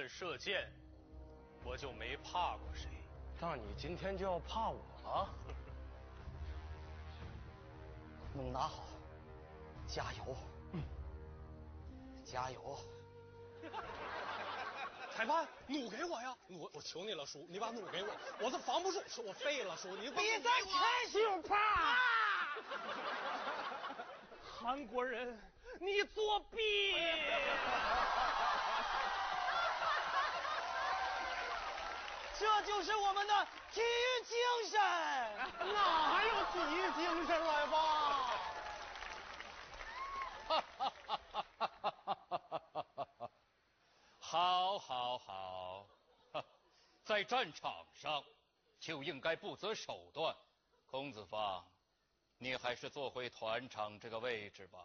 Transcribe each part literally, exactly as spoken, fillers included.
射箭，我就没怕过谁。 那你今天就要怕我了？ 能打好，加油！嗯，加油！ 裁判，弩给我呀！我我求你了，叔，你把弩给我，我这防不住，叔，我废了，叔，你比赛开始就怕。 韩国人，你作弊！ 这就是我们的体育精神。 哪还有体育精神来吧？ 好，好，好，在战场上就应该不择手段。孔子方，你还是坐回团长这个位置吧。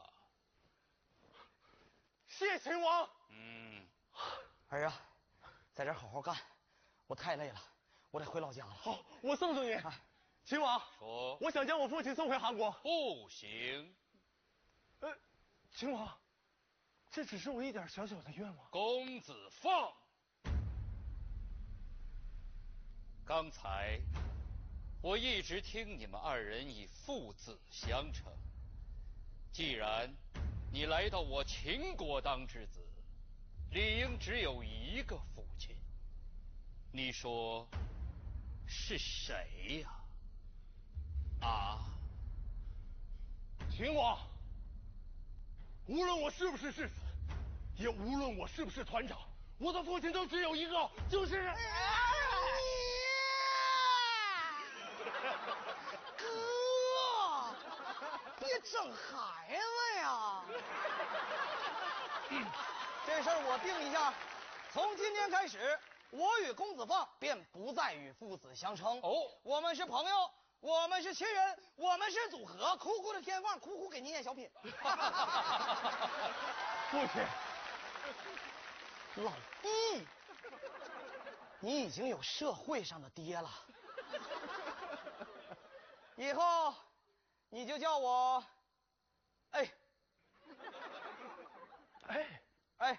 谢秦王。 嗯， 儿啊，在这好好干，我太累了，我得回老家了。 好，我送送你。秦王， 说， 我想将我父亲送回韩国。 不行。 呃，秦王，这只是我一点小小的愿望。 公子放。刚才我一直听你们二人以父子相称，既然你来到我秦国当之子，理应只有一个父亲。你说是谁呀？啊？ 秦王，无论我是不是世子，也无论我是不是团长，我的父亲都只有一个，就是。 哥，别整孩子呀！这事儿我定一下，从今天开始，我与公子放便不再与父子相称。 哦， 我们是朋友，我们是亲人，我们是组合。哭哭的天放，哭哭给您演小品。 父亲， 老弟，你已经有社会上的爹了，以后你就叫我，哎， 哎哎，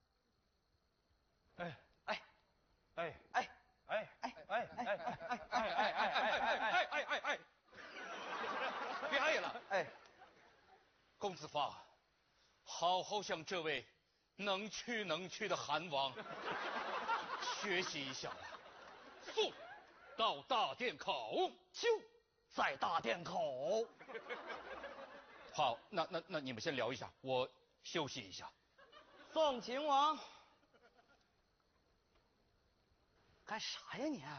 哎哎， 哎哎， 哎哎哎哎哎哎哎哎哎哎哎哎！ 别爱了， 哎， 公子方，好好向这位能屈能屈的韩王学习一下吧。速到大殿口。 就在大殿口。 好，那那那你们先聊一下，我休息一下。 宋秦王，干啥呀你？